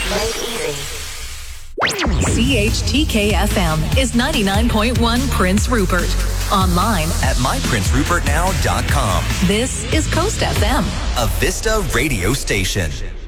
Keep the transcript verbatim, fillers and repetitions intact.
C H T K F M is ninety-nine point one Prince Rupert. Online at my prince rupert now dot com. This is Coast F M, a Vista radio station.